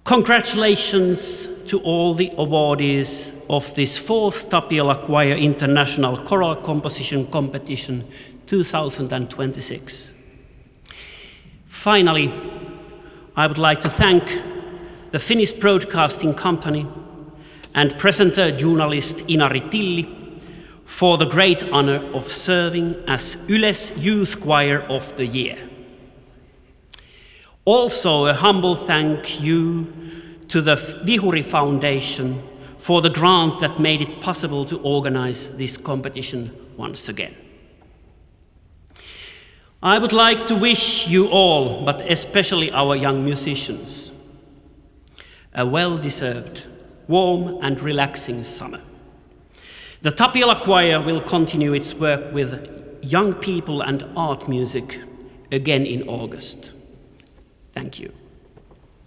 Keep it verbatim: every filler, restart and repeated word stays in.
Congratulations to all the awardees of this fourth Tapiola Choir International Choral Composition Competition two thousand twenty-six. Finally, I would like to thank the Finnish Broadcasting Company and presenter journalist Inari Tilli for the great honor of serving as Yle's Youth Choir of the Year. Also, a humble thank you to the Vihuri Foundation for the grant that made it possible to organize this competition once again. I would like to wish you all, but especially our young musicians, a well-deserved, warm and relaxing summer. The Tapiola Choir will continue its work with young people and art music again in August. Thank you.